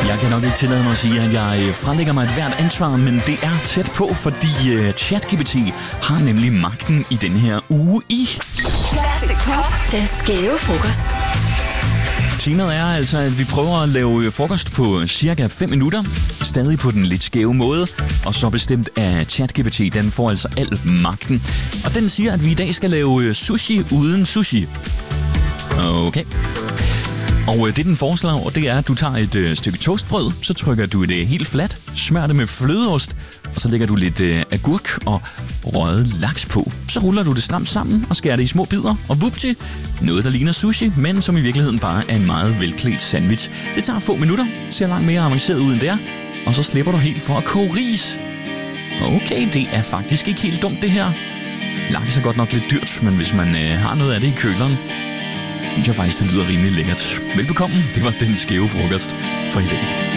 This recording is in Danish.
Jeg kan nok ikke tillade mig at sige, at jeg frelægger mig et hvert ansvar, men det er tæt på, fordi ChatGPT har nemlig magten i denne her uge i Classic Pop, den skæve frokost. Temaet er altså, at vi prøver at lave frokost på cirka 5 minutter, stadig på den lidt skæve måde, og så bestemt af ChatGPT, den får altså al magten. Og den siger, at vi i dag skal lave sushi uden sushi. Okay. Og det den foreslår, og det er, at du tager et stykke toastbrød, så trykker du det helt fladt, smører det med flødeost, og så lægger du lidt agurk og røget laks på. Så ruller du det stramt sammen og skærer det i små bidder, og vupti, noget der ligner sushi, men som i virkeligheden bare er en meget velklædt sandwich. Det tager få minutter, ser langt mere avanceret ud end det er, og så slipper du helt for at koge ris. Okay, det er faktisk ikke helt dumt det her. Laks er godt nok lidt dyrt, men hvis man har noget af det i køleren, synes jeg faktisk, det lyder rimelig lækkert. Velbekomme, det var den skæve frokost for i dag.